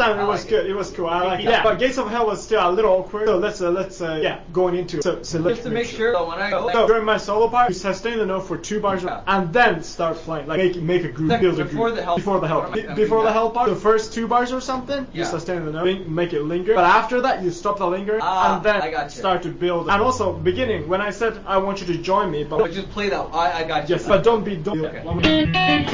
time it was good. It was cool. I like it. Yeah, but Gates of Hell was still a little awkward. So let's going into it. So just to make sure when I go. So during my solo part, you sustain the note for 2 bars and then start playing. Like make a groove, build a groove. Before the hell part, the first 2 bars or something, you sustain the note, make it linger. But after that, you stop the lingering and then start to build. And also beginning when I said I want you to join me, but just play that. I got you. Yes, but don't. Okay.